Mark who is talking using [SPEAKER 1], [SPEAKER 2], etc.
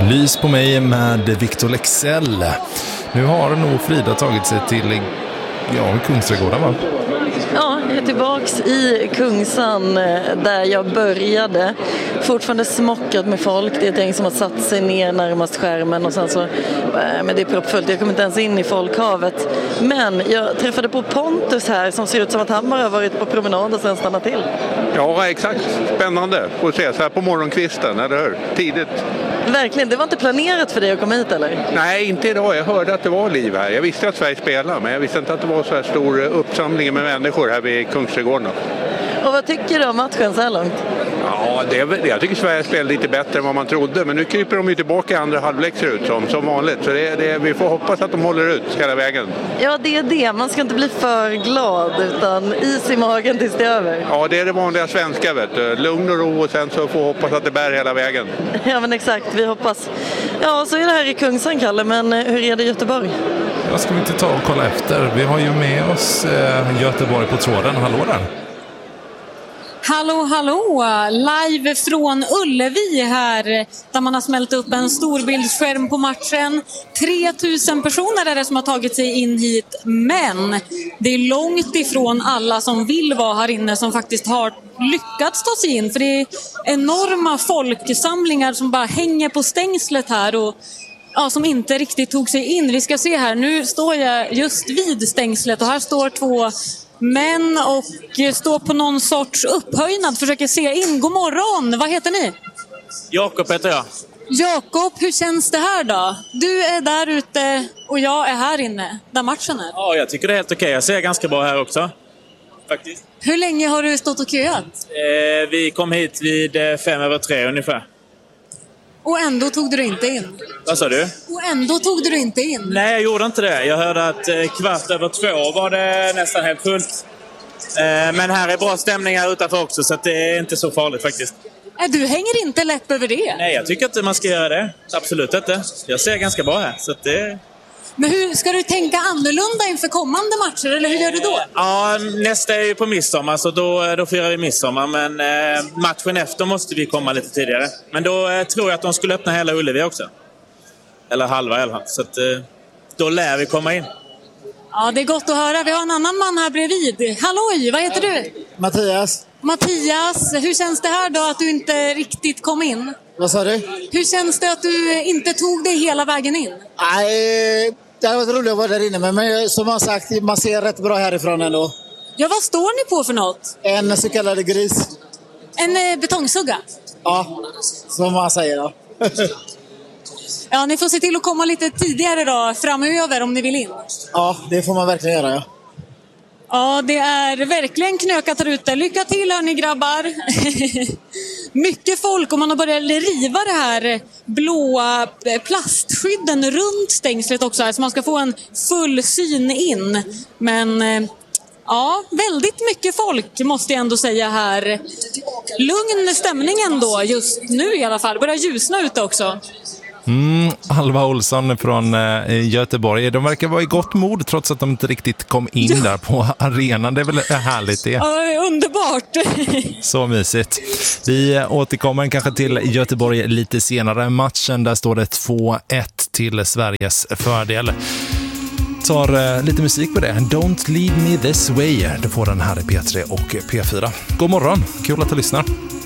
[SPEAKER 1] Lys på mig med Victor Lexell. Nu har nog Frida tagit sig till Kungsträdgården, va?
[SPEAKER 2] Ja, jag är tillbaks i Kungsan där jag började. Fortfarande smockat med folk. Det är ett gäng som har satt sig ner närmast skärmen och sen så, men det är proppfullt. Jag kommer inte ens in i folkhavet. Men jag träffade på Pontus här som ser ut som att han bara har varit på promenad och sen stannat till.
[SPEAKER 3] Ja, exakt. Spännande att se så här på morgonkvisten, eller hur? Tidigt.
[SPEAKER 2] Verkligen, det var inte planerat för dig att komma hit, eller?
[SPEAKER 3] Nej, inte idag. Jag hörde att det var liv här. Jag visste att Sverige spelar, men jag visste inte att det var så här stor uppsamling med människor här vid Kungsträdgården.
[SPEAKER 2] Och vad tycker du om matchen så här långt?
[SPEAKER 3] Ja, jag tycker Sverige spelar lite bättre än vad man trodde. Men nu kryper de ju tillbaka i andra halvlek, ser ut som vanligt. Så vi får hoppas att de håller ut hela vägen.
[SPEAKER 2] Ja, det är det. Man ska inte bli för glad, utan is i magen tills det är över.
[SPEAKER 3] Ja, det är det vanliga svenska, vet du. Lugn och ro och sen så får hoppas att det bär hela vägen.
[SPEAKER 2] Ja, men exakt. Vi hoppas. Ja, så är det här i Kungsan, Kalle. Men hur är det i Göteborg?
[SPEAKER 1] Ja, ska vi inte ta och kolla efter? Vi har ju med oss Göteborg på tråden. Hallå där!
[SPEAKER 4] Hallå, live från Ullevi här där man har smält upp en storbildsskärm på matchen. 3000 personer är det som har tagit sig in hit, men det är långt ifrån alla som vill vara här inne som faktiskt har lyckats ta sig in. För det är enorma folksamlingar som bara hänger på stängslet här och som inte riktigt tog sig in. Vi ska se här, nu står jag just vid stängslet och här står två män och står på någon sorts upphöjnad, försöker se in. God morgon, vad heter ni?
[SPEAKER 5] Jakob heter jag.
[SPEAKER 4] Jakob, hur känns det här då? Du är där ute och jag är här inne, där matchen är.
[SPEAKER 5] Ja, jag tycker det är helt okej. Jag ser ganska bra här också, faktiskt.
[SPEAKER 4] Hur länge har du stått och köat?
[SPEAKER 5] Vi kom hit vid 5:03 ungefär.
[SPEAKER 4] Och ändå tog du inte in?
[SPEAKER 5] Vad sa du?
[SPEAKER 4] Och ändå tog du inte in?
[SPEAKER 5] Nej, jag gjorde inte det. Jag hörde att 2:15 var det nästan helt fullt. Men här är bra stämning här utanför också, så att det är inte så farligt faktiskt.
[SPEAKER 4] Du hänger inte läpp över det?
[SPEAKER 5] Nej, jag tycker inte man ska göra det. Absolut inte. Jag ser ganska bra här, så att det...
[SPEAKER 4] Men hur ska du tänka annorlunda inför kommande matcher, eller hur gör du då?
[SPEAKER 5] Ja, nästa är ju på midsommar, så då firar vi midsommar. Men matchen efter måste vi komma lite tidigare. Men då tror jag att de skulle öppna hela Ullevi också. Eller halva i alla fall. Så att, då lär vi komma in.
[SPEAKER 4] Ja, det är gott att höra. Vi har en annan man här bredvid. Halloj, vad heter du?
[SPEAKER 6] Mattias.
[SPEAKER 4] Mattias, hur känns det här då att du inte riktigt kom in?
[SPEAKER 6] Vad sa du?
[SPEAKER 4] Hur känns det att du inte tog dig hela vägen in?
[SPEAKER 6] Nej, det hade varit roligt att vara där inne. Men som jag sagt, man ser rätt bra härifrån ändå.
[SPEAKER 4] Ja, vad står ni på för något?
[SPEAKER 6] En så kallad gris.
[SPEAKER 4] En betongsugga?
[SPEAKER 6] Ja, som man säger då.
[SPEAKER 4] Ja, ni får se till att komma lite tidigare då, framöver om ni vill in.
[SPEAKER 6] Ja, det får man verkligen göra, ja.
[SPEAKER 4] Ja, det är verkligen knökat här ute. Lycka till hörni grabbar. Mycket folk och man har börjat riva det här blåa plastskydden runt stängslet också här, så man ska få en full syn in. Men ja, väldigt mycket folk måste jag ändå säga här. Lugn stämning ändå just nu i alla fall. Det börjar ljusna ute också.
[SPEAKER 1] Alva Olsson från Göteborg. De verkar vara i gott mod trots att de inte riktigt kom in där på arenan. Det är väl härligt det.
[SPEAKER 4] Ja, underbart.
[SPEAKER 1] Så mysigt. Vi återkommer kanske till Göteborg lite senare. Matchen där står det 2-1 till Sveriges fördel. Tar lite musik på det. Don't leave me this way. Du får den här i P3 och P4. God morgon. Kul att du lyssnar.